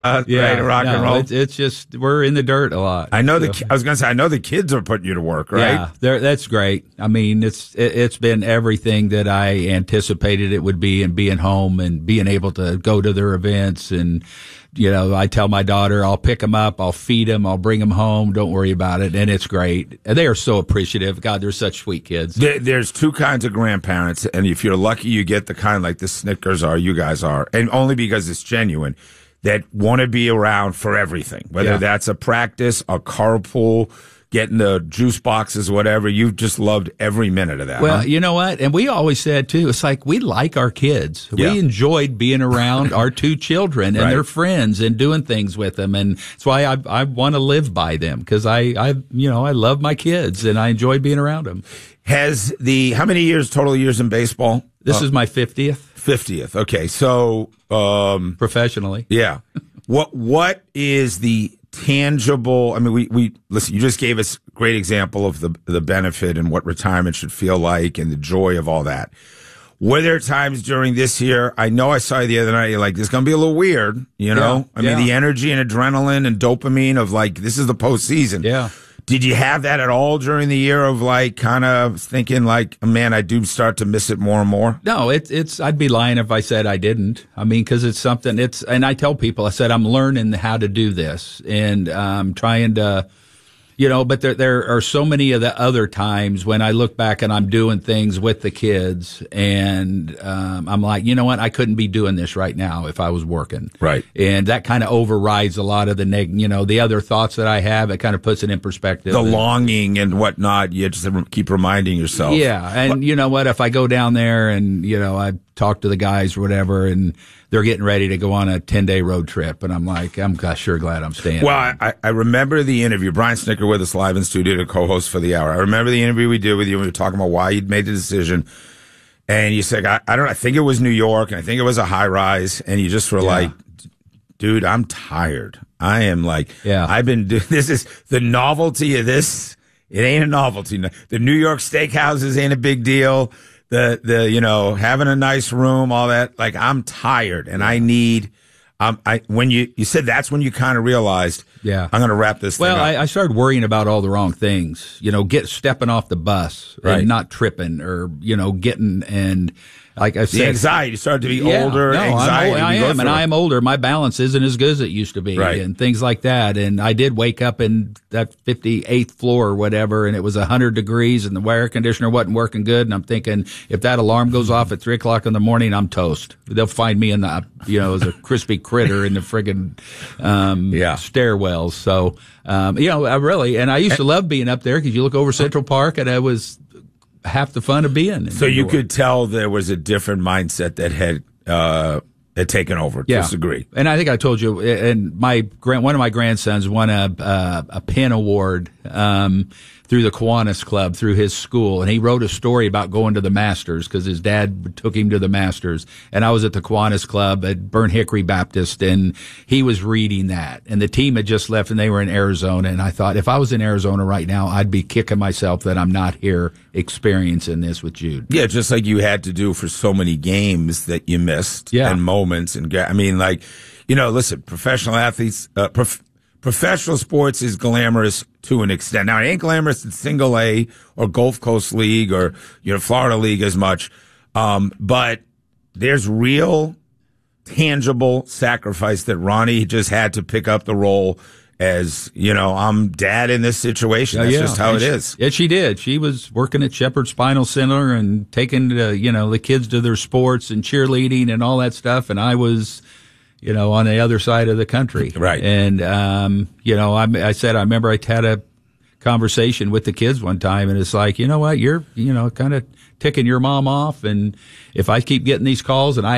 Right, rock and roll. It's just we're in the dirt a lot. I know I was going to say I know the kids are putting you to work, right? Yeah, that's great. I mean, it's been everything that I anticipated it would be, and being home and being able to go to their events. And I tell my daughter, I'll pick them up, I'll feed them, I'll bring them home. Don't worry about it, and it's great. And they are so appreciative. God, they're such sweet kids. There's two kinds of grandparents, and if you're lucky, you get the kind like the Snickers are, you guys are, and only because it's genuine. That want to be around for everything, whether that's a practice, a carpool, getting the juice boxes, whatever. You've just loved every minute of that. Well, you know what? And we always said, too, it's like we like our kids. Yeah. We enjoyed being around our two children and their friends and doing things with them. And that's why I want to live by them, because I love my kids and I enjoy being around them. How many total years in baseball? This is my 50th. 50th. Okay. So, professionally. Yeah. What is the tangible? I mean, we listen, you just gave us a great example of the benefit and what retirement should feel like and the joy of all that. Were there times during this year? I know I saw you the other night. You're like, this is going to be a little weird, I mean, the energy and adrenaline and dopamine of like, this is the postseason. Yeah. Did you have that at all during the year of like kind of thinking like, man, I do start to miss it more and more? No, I'd be lying if I said I didn't. I mean, cause it's something and I tell people, I said, I'm learning how to do this and I'm trying to, but there are so many of the other times when I look back and I'm doing things with the kids and, I'm like, you know what? I couldn't be doing this right now if I was working. Right. And that kind of overrides a lot of the other thoughts that I have. It kind of puts it in perspective. The longing and whatnot. You just keep reminding yourself. Yeah. And you know what? If I go down there and, I talk to the guys or whatever and they're getting ready to go on a 10-day road trip. And I'm like, I'm sure glad I'm staying. Well, I remember the interview. Brian Snicker with us live in studio to co-host for the hour. I remember the interview we did with you. We were talking about why you'd made the decision. And you said, I think it was New York and I think it was a high rise. And you just were like, dude, I'm tired. I am like, I've been doing this is the novelty of this. It ain't a novelty. The New York steakhouses ain't a big deal. The having a nice room, all that, like I'm tired and I need, when you said that's when you kind of realized, I'm going to wrap this thing up. Well, I started worrying about all the wrong things, stepping off the bus and not tripping or, getting and, like I said, the anxiety. You started to be older. Anxiety. I am, and I am older. My balance isn't as good as it used to be, and things like that. And I did wake up in that 58th floor or whatever, and it was 100 degrees, and the air conditioner wasn't working good. And I'm thinking, if that alarm goes off at 3 o'clock in the morning, I'm toast. They'll find me in the, as a crispy critter in the friggin' stairwells. So, I really, and I used to love being up there because you look over Central Park, and it was half the fun of being. So you could tell there was a different mindset that had taken over to a degree. And I think I told you, and one of my grandsons won a pen award through the Kiwanis Club, through his school, and he wrote a story about going to the Masters because his dad took him to the Masters. And I was at the Kiwanis Club at Burnt Hickory Baptist, and he was reading that. And the team had just left, and they were in Arizona. And I thought, if I was in Arizona right now, I'd be kicking myself that I'm not here experiencing this with Jude. Yeah, just like you had to do for so many games that you missed and moments. And I mean, like, listen, professional athletes, professional sports is glamorous to an extent. Now, it ain't glamorous in Single A or Gulf Coast League or, Florida League as much. But there's real, tangible sacrifice that Ronnie just had to pick up the role as, I'm dad in this situation. That's just how it is. Yeah, she did. She was working at Shepherd Spinal Center and taking, the kids to their sports and cheerleading and all that stuff. And I was, on the other side of the country. Right. And, I said, I remember I had a conversation with the kids one time, and it's like, you know what, you're, kind of ticking your mom off. And if I keep getting these calls and I